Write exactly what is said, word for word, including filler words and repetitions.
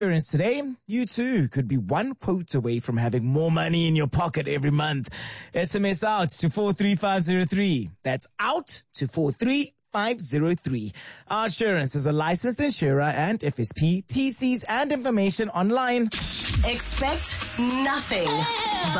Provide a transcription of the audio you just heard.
Insurance today, you too could be one quote away from having more money in your pocket every month. S M S out to four three five zero three. That's out to four three five zero three. Our Insurance is a licensed insurer and F S P, T Cs and information online. Expect nothing